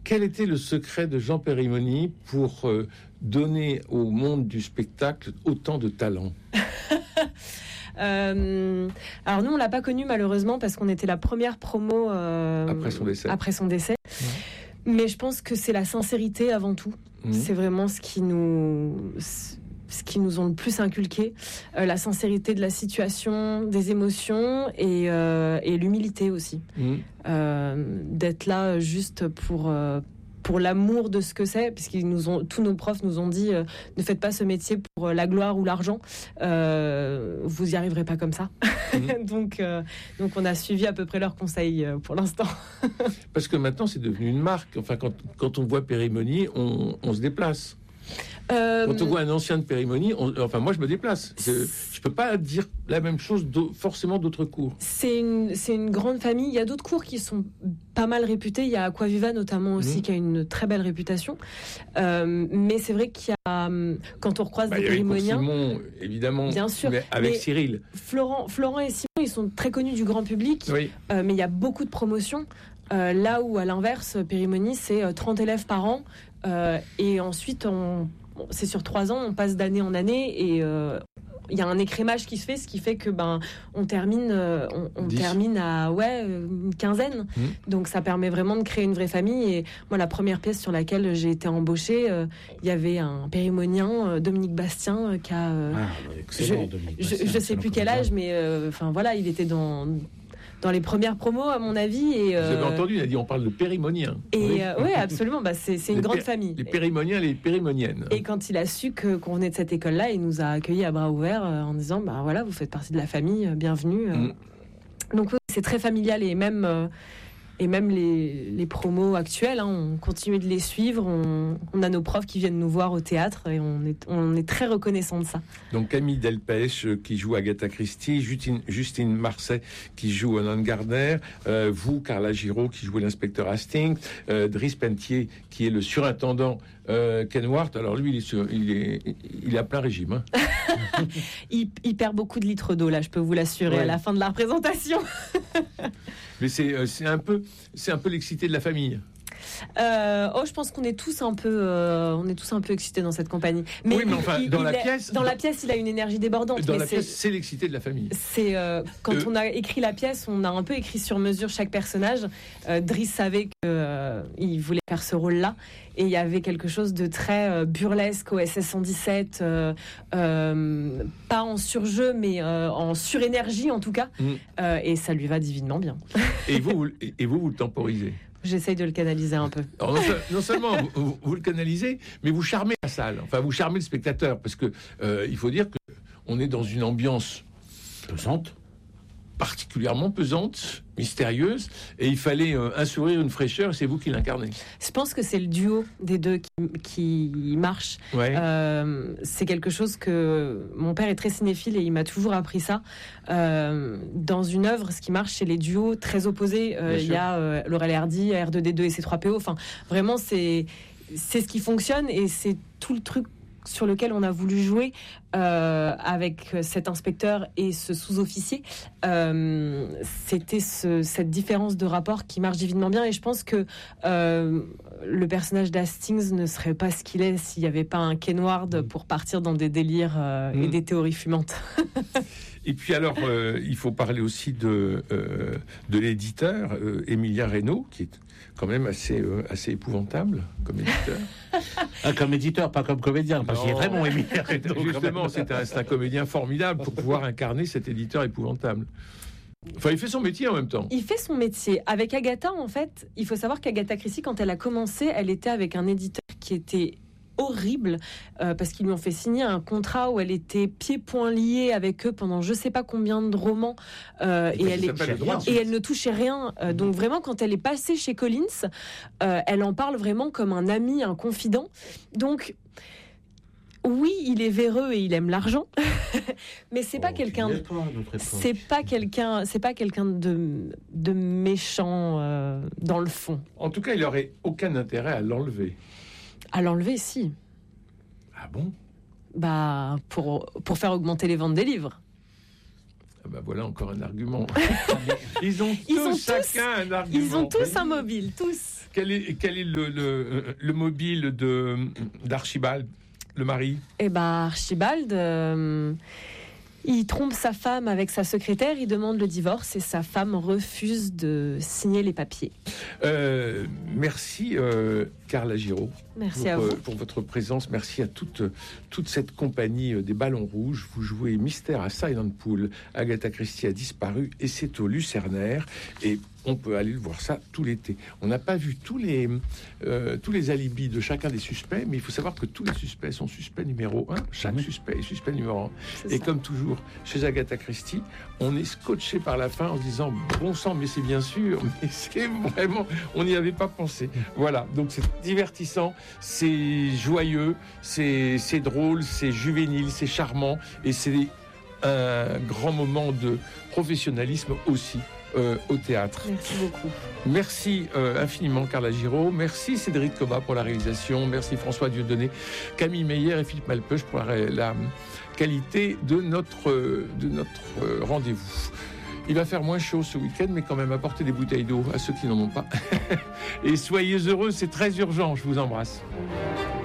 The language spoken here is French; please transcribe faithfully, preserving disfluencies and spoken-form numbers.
quel était le secret de Jean Périmoni pour euh, donner au monde du spectacle autant de talent? Euh, alors nous on l'a pas connu malheureusement parce qu'on était la première promo euh, après son décès. Après son décès. Mmh. Mais je pense que c'est la sincérité avant tout. Mmh. C'est vraiment ce qui nous, ce qui nous ont le plus inculqué, euh, la sincérité de la situation, des émotions et, euh, et l'humilité aussi. Mmh. Euh, d'être là juste pour euh, pour l'amour de ce que c'est, puisqu'ils nous ont, tous nos profs nous ont dit euh, ne faites pas ce métier pour euh, la gloire ou l'argent, euh, vous y arriverez pas comme ça. Mmh. donc, euh, donc on a suivi à peu près leurs conseils euh, pour l'instant. Parce que maintenant c'est devenu une marque. Enfin, quand, quand on voit Périmoni, on, on se déplace. Euh, Quand on voit un ancien de Périmoni, on, enfin moi je me déplace. Je, je peux pas dire la même chose d'au, forcément d'autres cours. C'est une, c'est une grande famille. Il y a d'autres cours qui sont pas mal réputés. Il y a Aquaviva notamment aussi mmh. qui a une très belle réputation. Euh, mais c'est vrai qu'il y a, quand on recroise bah, des Périmoniens, Simon évidemment, bien sûr, mais avec mais Cyril, Florent, Florent et Simon, ils sont très connus du grand public. Oui. Euh, mais il y a beaucoup de promotions. Euh, là où à l'inverse, Périmoni c'est trente élèves par an euh, et ensuite on c'est sur trois ans, on passe d'année en année et il euh, y a un écrémage qui se fait, ce qui fait que ben on termine, euh, on, on termine à ouais une quinzaine. Mmh. Donc ça permet vraiment de créer une vraie famille. Et moi, la première pièce sur laquelle j'ai été embauchée, il euh, y avait un périmonien, euh, Dominique Bastien, euh, qui a, euh, ah, excellent, je, Dominique je, Bastien, je sais plus quel âge, mais enfin euh, voilà, il était dans dans les premières promos, à mon avis. Et, euh... Vous avez entendu, il a dit, on parle de périmoniens. Et oui, euh, ouais, absolument. Bah, c'est, c'est une les grande pé- famille. Les périmoniens, les périmoniennes. Et quand il a su que, qu'on venait de cette école-là, il nous a accueillis à bras ouverts euh, en disant, bah voilà, vous faites partie de la famille, euh, bienvenue. Euh. Mm. Donc oui, c'est très familial et même... Euh, Et même les, les promos actuels, hein, on continue de les suivre. On, on a nos profs qui viennent nous voir au théâtre et on est, on est très reconnaissant de ça. Donc Camille Delpech qui joue Agatha Christie, Justine, Justine Marseille qui joue Anne Gardner, euh, vous, Carla Giraud qui joue l'inspecteur Hastings, euh, Driss Pentier qui est le surintendant euh, Kenward. Alors lui, il est, sur, il est, il est à plein régime. Hein. il, il perd beaucoup de litres d'eau, là, je peux vous l'assurer, ouais. à la fin de la représentation. Mais c'est, c'est, un peu, c'est un peu l'excité de la famille. Euh, oh, je pense qu'on est tous un peu, euh, on est tous un peu excités dans cette compagnie. Mais, oui, mais enfin, il, dans il la est, pièce, dans la pièce, il a une énergie débordante. Dans mais la c'est, pièce, c'est l'excité de la famille. C'est euh, quand euh, on a écrit la pièce, on a un peu écrit sur mesure chaque personnage. Euh, Driss savait qu'il euh, voulait faire ce rôle-là, et il y avait quelque chose de très euh, burlesque au S S cent dix-sept, euh, euh, pas en surjeu, mais euh, en surénergie en tout cas. Mm. Euh, et ça lui va divinement bien. Et vous, vous et vous, vous le temporisez. J'essaye de le canaliser un peu. Alors non, non seulement vous, vous, vous le canalisez, mais vous charmez la salle. Enfin, vous charmez le spectateur, parce que euh, il faut dire que on est dans une ambiance pesante, particulièrement pesante, mystérieuse, et il fallait euh, un sourire, une fraîcheur, et c'est vous qui l'incarnez. Je pense que c'est le duo des deux qui, qui marche. Ouais. Euh, c'est quelque chose que mon père est très cinéphile et il m'a toujours appris ça. Euh, dans une œuvre, ce qui marche, c'est les duos très opposés. Euh, il y a euh, Laurel et Hardy, R deux D deux et C trois P O. Enfin, vraiment, c'est c'est ce qui fonctionne et c'est tout le truc sur lequel on a voulu jouer euh, avec cet inspecteur et ce sous-officier. Euh, c'était ce, cette différence de rapport qui marche divinement bien, et je pense que euh, le personnage d'Hastings ne serait pas ce qu'il est s'il n'y avait pas un Kenward pour partir dans des délires euh, mmh. et des théories fumantes. Et puis alors, euh, il faut parler aussi de, euh, de l'éditeur, euh, Emilia Reynaud, qui est quand même assez, euh, assez épouvantable comme éditeur. Ah, comme éditeur, pas comme comédien, parce qu'il est très bon, Emilia Reynaud. Justement, c'est un, c'est un comédien formidable pour pouvoir incarner cet éditeur épouvantable. Enfin, il fait son métier en même temps. Il fait son métier. Avec Agatha, en fait, il faut savoir qu'Agatha Christie, quand elle a commencé, elle était avec un éditeur qui était horrible, euh, parce qu'ils lui ont fait signer un contrat où elle était pieds-poings liés avec eux pendant je sais pas combien de romans, euh, et, et, elle est, rien, et elle ne touchait rien. Euh, donc vraiment, quand elle est passée chez Collins, euh, elle en parle vraiment comme un ami, un confident. Donc oui, il est véreux et il aime l'argent, mais c'est oh, pas quelqu'un. C'est pas quelqu'un. C'est pas quelqu'un de de méchant euh, dans le fond. En tout cas, il aurait aucun intérêt à l'enlever. À l'enlever, si. Ah bon ? Bah, pour, pour faire augmenter les ventes des livres. Ah bah voilà encore un argument. Ils ont Ils tous ont chacun tous- un argument. Ils ont tous un mobile, tous. Quel est, quel est le, le, le mobile de, d'Archibald, le mari? Eh ben, Archibald, euh, il trompe sa femme avec sa secrétaire, il demande le divorce et sa femme refuse de signer les papiers. Euh, merci euh, Carla Giraud. Merci pour, à vous. euh, pour votre présence. Merci à toute, toute cette compagnie euh, des Ballons Rouges. Vous jouez Mystère à Silent Pool. Agatha Christie a disparu et c'est au Lucernaire. Et on peut aller le voir ça tout l'été. On n'a pas vu tous les, euh, tous les alibis de chacun des suspects, mais il faut savoir que tous les suspects sont suspects numéro un. Chaque Mmh. suspect est suspect numéro un. C'est Et ça. comme toujours, chez Agatha Christie, on est scotché par la fin en se disant bon sang, mais c'est bien sûr, mais c'est vraiment, on n'y avait pas pensé. Voilà, donc c'est divertissant, c'est joyeux, c'est c'est drôle, c'est juvénile, c'est charmant et c'est un grand moment de professionnalisme aussi. Euh, au théâtre. Merci beaucoup. Merci euh, infiniment Carla Giraud, merci Cédric Cobat pour la réalisation, merci François Dieudonné, Camille Meyer et Philippe Malpeuch pour la, la qualité de notre, de notre euh, rendez-vous. Il va faire moins chaud ce week-end, mais quand même apportez des bouteilles d'eau à ceux qui n'en ont pas. Et soyez heureux, c'est très urgent, je vous embrasse.